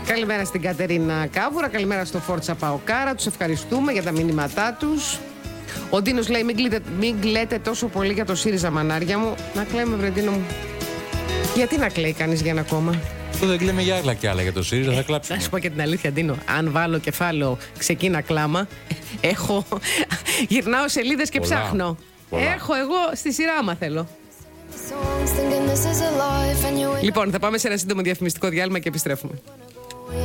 Καλημέρα στην Κατερίνα Κάβουρα, καλημέρα στο Φόρτσα Παοκάρα. Τους ευχαριστούμε για τα μηνύματά τους. Ο Ντίνος λέει: μην κλαίτε τόσο πολύ για το ΣΥΡΙΖΑ, μανάρια μου. Να κλαίμε, Βρεντίνο μου. Γιατί να κλαίει κανείς για ένα κόμμα? Δεν κλαίμε για άλλα κι άλλα. Για το ΣΥΡΙΖΑ θα κλάψουμε. Να σου πω και την αλήθεια, Ντίνο. Αν βάλω κεφάλαιο ξεκίνα κλάμα, γυρνάω σελίδες και ψάχνω. Έχω εγώ στη σειρά, άμα θέλω. Λοιπόν, θα πάμε σε ένα σύντομο διαφημιστικό διάλειμμα και επιστρέφουμε.